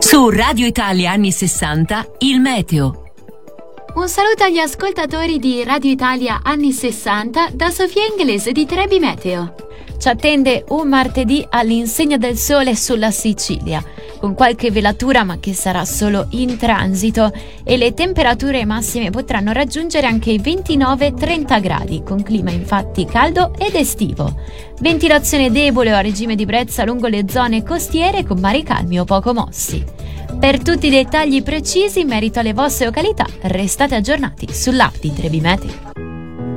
Su Radio Italia anni 60, il meteo. Un saluto agli ascoltatori di Radio Italia anni 60 da Sofia Inglese di Trebi Meteo. Ci attende un martedì all'insegna del sole sulla Sicilia, con qualche velatura ma che sarà solo in transito, e le temperature massime potranno raggiungere anche i 29-30 gradi, con clima infatti caldo ed estivo. Ventilazione debole o a regime di brezza lungo le zone costiere con mari calmi o poco mossi. Per tutti i dettagli precisi in merito alle vostre località, restate aggiornati sull'app di Trebi Meteo.